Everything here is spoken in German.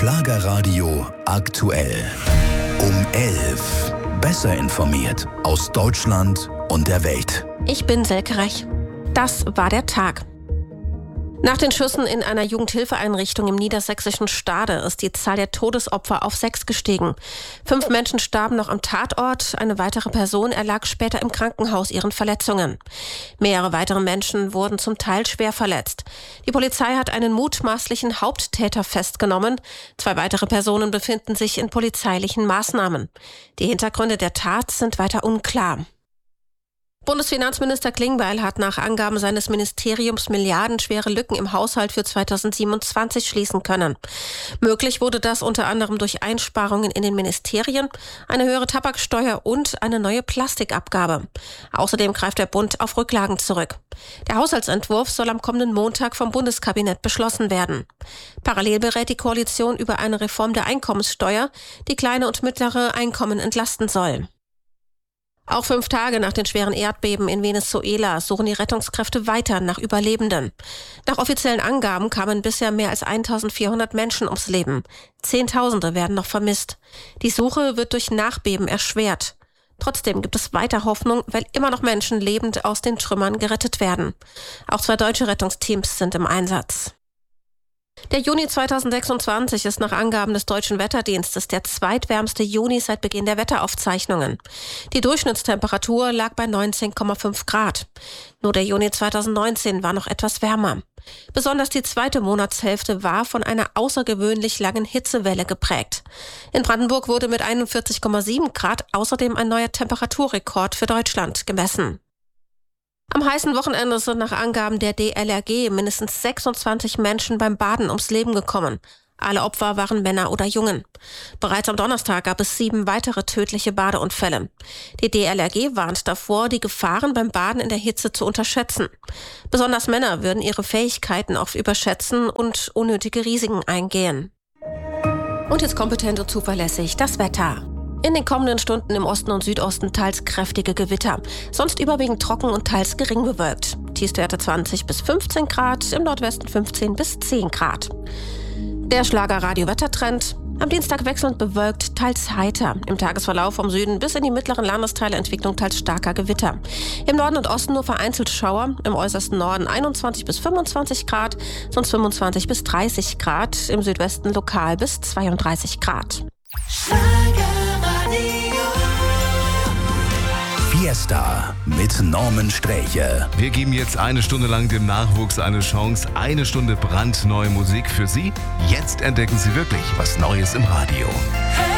Schlagerradio aktuell. Um 11. Besser informiert aus Deutschland und der Welt. Ich bin Silke Rech. Das war der Tag. Nach den Schüssen in einer Jugendhilfeeinrichtung im niedersächsischen Stade ist die Zahl der Todesopfer auf 6 gestiegen. 5 Menschen starben noch am Tatort, eine weitere Person erlag später im Krankenhaus ihren Verletzungen. Mehrere weitere Menschen wurden zum Teil schwer verletzt. Die Polizei hat einen mutmaßlichen Haupttäter festgenommen. 2 weitere Personen befinden sich in polizeilichen Maßnahmen. Die Hintergründe der Tat sind weiter unklar. Bundesfinanzminister Klingbeil hat nach Angaben seines Ministeriums milliardenschwere Lücken im Haushalt für 2027 schließen können. Möglich wurde das unter anderem durch Einsparungen in den Ministerien, eine höhere Tabaksteuer und eine neue Plastikabgabe. Außerdem greift der Bund auf Rücklagen zurück. Der Haushaltsentwurf soll am kommenden Montag vom Bundeskabinett beschlossen werden. Parallel berät die Koalition über eine Reform der Einkommenssteuer, die kleine und mittlere Einkommen entlasten soll. Auch 5 Tage nach den schweren Erdbeben in Venezuela suchen die Rettungskräfte weiter nach Überlebenden. Nach offiziellen Angaben kamen bisher mehr als 1400 Menschen ums Leben. Zehntausende werden noch vermisst. Die Suche wird durch Nachbeben erschwert. Trotzdem gibt es weiter Hoffnung, weil immer noch Menschen lebend aus den Trümmern gerettet werden. Auch 2 deutsche Rettungsteams sind im Einsatz. Der Juni 2026 ist nach Angaben des Deutschen Wetterdienstes der zweitwärmste Juni seit Beginn der Wetteraufzeichnungen. Die Durchschnittstemperatur lag bei 19,5 Grad. Nur der Juni 2019 war noch etwas wärmer. Besonders die zweite Monatshälfte war von einer außergewöhnlich langen Hitzewelle geprägt. In Brandenburg wurde mit 41,7 Grad außerdem ein neuer Temperaturrekord für Deutschland gemessen. Am heißen Wochenende sind nach Angaben der DLRG mindestens 26 Menschen beim Baden ums Leben gekommen. Alle Opfer waren Männer oder Jungen. Bereits am Donnerstag gab es 7 weitere tödliche Badeunfälle. Die DLRG warnt davor, die Gefahren beim Baden in der Hitze zu unterschätzen. Besonders Männer würden ihre Fähigkeiten oft überschätzen und unnötige Risiken eingehen. Und jetzt kompetent und zuverlässig das Wetter. In den kommenden Stunden im Osten und Südosten teils kräftige Gewitter. Sonst überwiegend trocken und teils gering bewölkt. Tiefstwerte 20 bis 15 Grad, im Nordwesten 15 bis 10 Grad. Der Schlager-Radio-Wettertrend. Am Dienstag wechselnd bewölkt, teils heiter. Im Tagesverlauf vom Süden bis in die mittleren Landesteile Entwicklung teils starker Gewitter. Im Norden und Osten nur vereinzelt Schauer. Im äußersten Norden 21 bis 25 Grad, sonst 25 bis 30 Grad. Im Südwesten lokal bis 32 Grad. Fiesta mit Norman Sträche. Wir geben jetzt 1 Stunde lang dem Nachwuchs eine Chance. 1 Stunde brandneue Musik für Sie. Jetzt entdecken Sie wirklich was Neues im Radio. Hey!